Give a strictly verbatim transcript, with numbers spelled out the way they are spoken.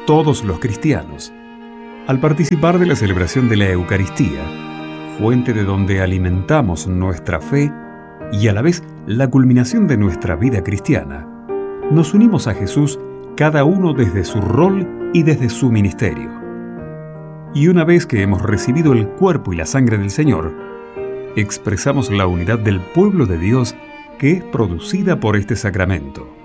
todos los cristianos, al participar de la celebración de la Eucaristía, fuente de donde alimentamos nuestra fe y a la vez la culminación de nuestra vida cristiana, nos unimos a Jesús cada uno desde su rol y desde su ministerio. Y una vez que hemos recibido el cuerpo y la sangre del Señor, expresamos la unidad del pueblo de Dios que es producida por este sacramento.